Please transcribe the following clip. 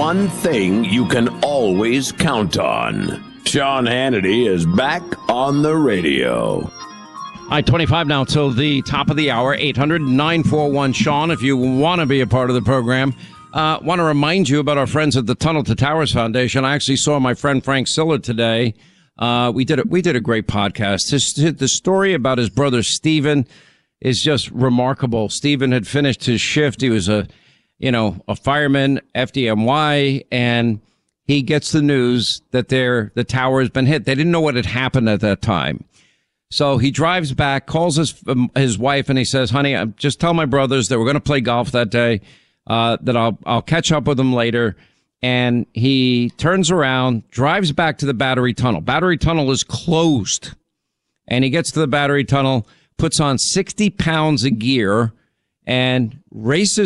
one thing you can always count on. Sean Hannity is back on the radio. I-25 now till the top of the hour, 800-941-SEAN if you want to be a part of the program. Want to remind you about our friends at the Tunnel to Towers Foundation. I actually saw my friend Frank Siller today. We did a great podcast. The story about his brother Stephen is just remarkable. Stephen had finished his shift. He was a fireman, FDNY, and he gets the news that the tower has been hit. They didn't know what had happened at that time. So he drives back, calls his wife, and he says, honey, just tell my brothers that we're going to play golf that day, that I'll catch up with them later. And he turns around, drives back to the Battery Tunnel. Battery Tunnel is closed. And he gets to the Battery Tunnel, puts on 60 pounds of gear, and races